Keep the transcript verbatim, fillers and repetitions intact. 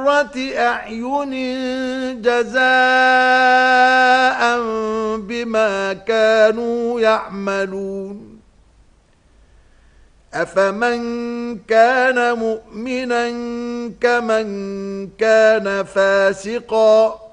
قرة أعين جزاء بما كانوا يعملون أفمن كان مؤمنا كمن كان فاسقا